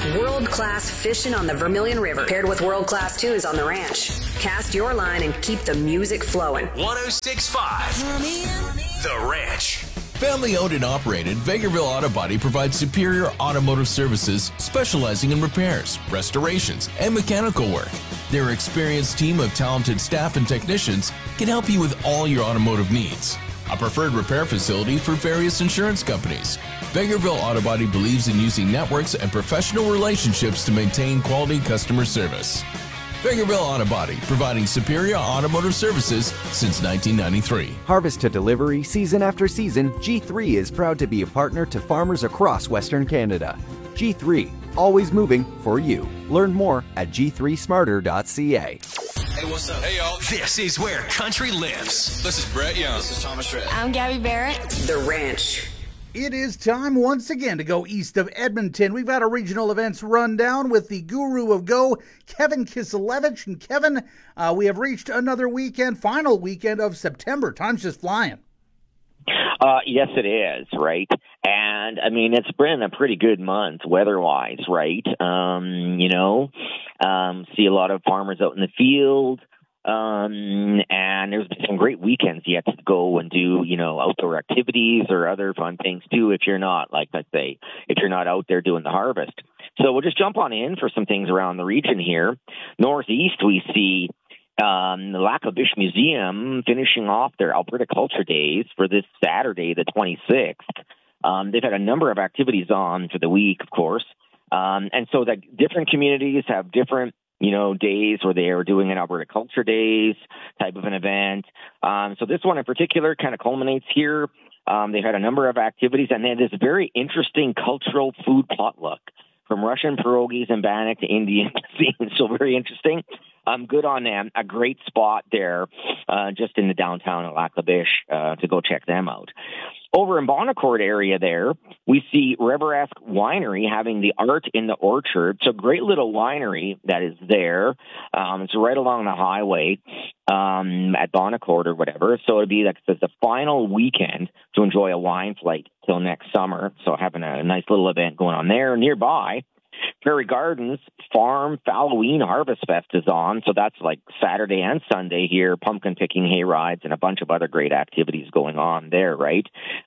World-class fishing on the Vermilion River, paired with world-class tunes on the ranch. Cast your line and keep the music flowing. 106.5 The Ranch. Family owned and operated, Vegreville Auto Body provides superior automotive services specializing in repairs, restorations, and mechanical work. Their experienced team of talented staff and technicians can help you with all your automotive needs. A preferred repair facility for various insurance companies. Vegreville Auto Body believes in using networks and professional relationships to maintain quality customer service. Vegreville Auto Body, providing superior automotive services since 1993. Harvest to delivery, season after season, G3 is proud to be a partner to farmers across Western Canada. G3, always moving for you. Learn more at g3smarter.ca. Hey, what's up? Hey, y'all. This is where country lives. This is Brett Young. This is Thomas Shred. I'm Gabby Barrett. The Ranch. It is time once again to go east of Edmonton. We've got a regional events rundown with the guru of Go, Kevin Kiselevich. And Kevin, we have reached another weekend, final weekend of September. Time's just flying. Yes, it is, right? And, I mean, it's been a pretty good month weather-wise, right? See a lot of farmers out in the field. And there's been some great weekends yet to go and do, outdoor activities or other fun things too if you're not, like let's say, if you're not out there doing the harvest. So we'll just jump on in for some things around the region here. Northeast, we see the Lac La Biche Museum finishing off their Alberta Culture Days for this Saturday, the 26th. They've had a number of activities on for the week, of course. And so the different communities have different days where they are doing an Alberta Culture Days type of an event. So this one in particular kind of culminates here. They've had a number of activities, and they had this very interesting cultural food potluck from Russian pierogies and bannock to Indian cuisine. So very interesting. Good on them. A great spot there just in the downtown of Lac La Biche to go check them out. Over in Bonnecourt area there, we see Reveresque Winery having the Art in the Orchard. So great little winery that is there. It's right along the highway at Bonnecourt or whatever. So it'd be like the final weekend to enjoy a wine flight till next summer. So having a nice little event going on there. Nearby, Prairie Gardens Farm Halloween Harvest Fest is on, so that's like Saturday and Sunday here, pumpkin picking, hay rides, and a bunch of other great activities going on there, right?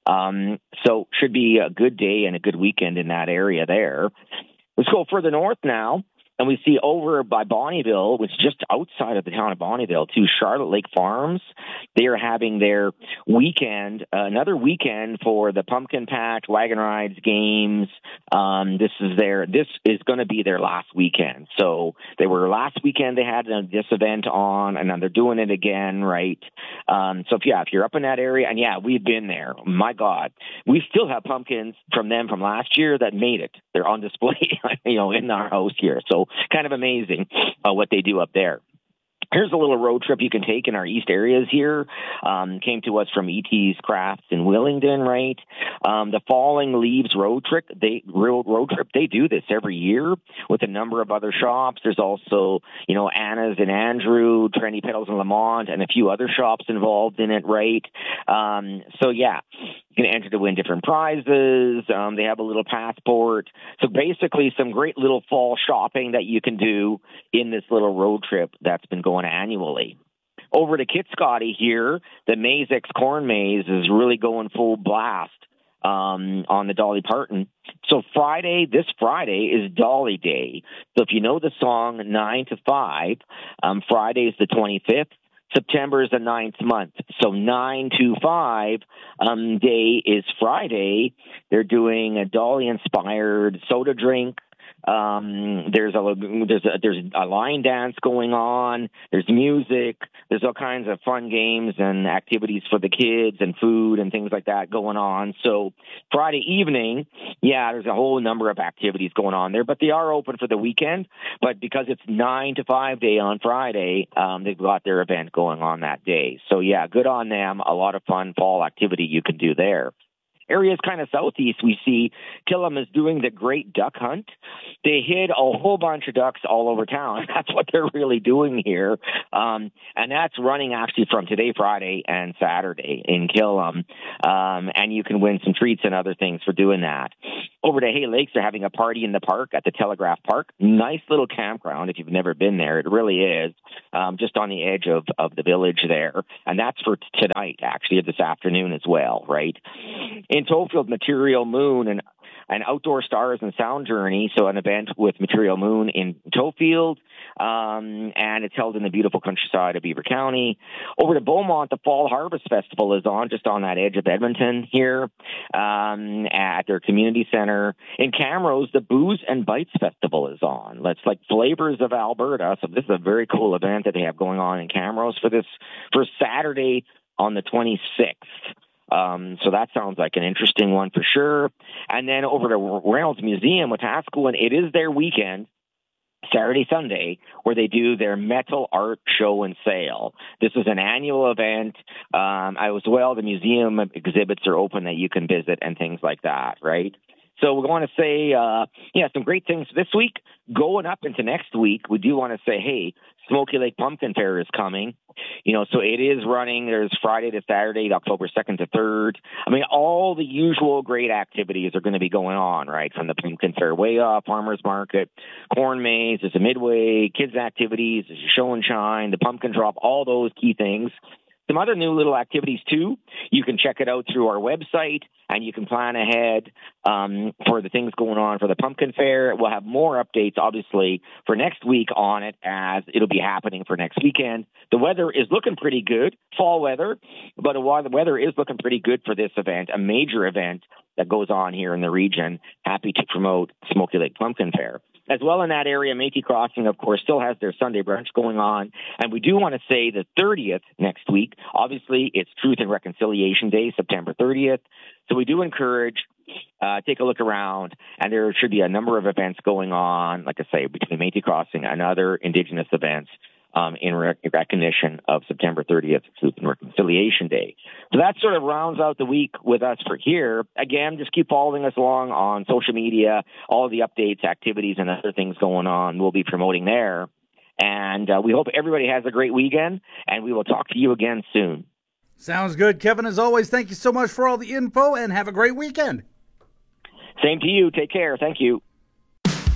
So should be a good day and a good weekend in that area there. Let's go further north now. And we see over by Bonnyville, which is just outside of the town of Bonnyville, to Charlotte Lake Farms. They are having their weekend, another weekend for the pumpkin patch, wagon rides, games. This is going to be their last weekend. So they were last weekend they had this event on, and then they're doing it again, right? So if you're up in that area, and we've been there. My God, we still have pumpkins from them from last year that made it. They're on display, in our house here. So kind of amazing what they do up there. Here's a little road trip you can take in our east areas here. Came to us from E.T.'s Crafts in Willingdon, right? The Falling Leaves road trip, they do this every year with a number of other shops. There's also, Anna's and Andrew, Trendy Pedals in Lamont, and a few other shops involved in it, right? You can enter to win different prizes. They have a little passport. So basically some great little fall shopping that you can do in this little road trip that's been going annually. Over to Kitscotty here, the Mazex Corn Maze is really going full blast on the Dolly Parton. So this Friday is Dolly Day. So if you know the song 9 to 5, Friday is the 25th. September is the 9th month. So 9 to 5 day is Friday. They're doing a Dolly-inspired soda drink. There's a line dance going on. There's music. There's all kinds of fun games and activities for the kids and food and things like that going on. So Friday evening, there's a whole number of activities going on there, but they are open for the weekend. But because it's 9 to 5 day on Friday, they've got their event going on that day. So good on them. A lot of fun fall activity you can do there. Areas kind of southeast, we see Killam is doing the Great Duck Hunt. they hid a whole bunch of ducks all over town. That's what they're really doing here. And that's running actually from today, Friday, and Saturday in Killam. And you can win some treats and other things for doing that. Over to Hay Lakes, they're having a party in the park at the Telegraph Park. Nice little campground if you've never been there. It really is, just on the edge of the village there. And that's for tonight, actually, or this afternoon as well, right? In Tofield, Material Moon and Outdoor Stars and Sound Journey, so an event with Material Moon in Tofield, and it's held in the beautiful countryside of Beaver County. Over to Beaumont, the Fall Harvest Festival is on, just on that edge of Edmonton here, at their community center. In Camrose, the Booze and Bites Festival is on. That's like Flavors of Alberta, so this is a very cool event that they have going on in Camrose for Saturday on the 26th. So that sounds like an interesting one for sure. And then over to Reynolds Museum with Wetaskiwin, it is their weekend, Saturday, Sunday, where they do their metal art show and sale. This is an annual event. As well, the museum exhibits are open that you can visit and things like that, right? So we're going to say, some great things this week. Going up into next week, we do want to say, hey, Smoky Lake Pumpkin Fair is coming. So it is running. There's Friday to Saturday, October 2nd to 3rd. I mean, all the usual great activities are going to be going on, right? From the Pumpkin Fair way up, Farmers Market, Corn Maze, there's a Midway, kids activities, there's a show and shine, the pumpkin drop, all those key things. Some other new little activities, too. You can check it out through our website, and you can plan ahead for the things going on for the Pumpkin Fair. We'll have more updates, obviously, for next week on it, as it'll be happening for next weekend. The weather is looking pretty good, fall weather, but the weather is looking pretty good for this event, a major event that goes on here in the region. Happy to promote Smoky Lake Pumpkin Fair. As well in that area, Métis Crossing, of course, still has their Sunday brunch going on. And we do want to say the 30th next week. Obviously, it's Truth and Reconciliation Day, September 30th. So we do encourage, take a look around, and there should be a number of events going on, like I say, between Métis Crossing and other Indigenous events in recognition of September 30th, Truth and Reconciliation Day. So that sort of rounds out the week with us for here. Again, just keep following us along on social media, all the updates, activities, and other things going on. We'll be promoting there. And we hope everybody has a great weekend, and we will talk to you again soon. Sounds good. Kevin, as always, thank you so much for all the info, and have a great weekend. Same to you. Take care. Thank you.